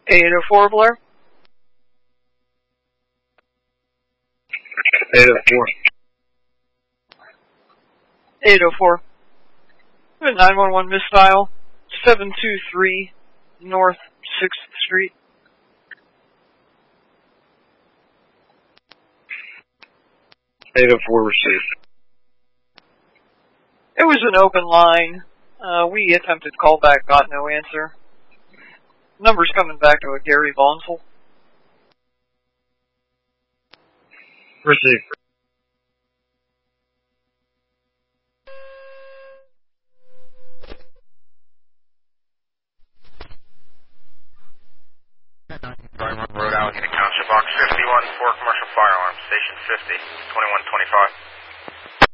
804 Blair. 804. 804. 911 misdial. 723 North 6th Street. Received. It was an open line. We attempted callback, got no answer. Number's coming back to a Gary Bonsall. Received. Drawing Road, Allegheny Township, Box 51, 4 commercial firearms, Station 50, 2125.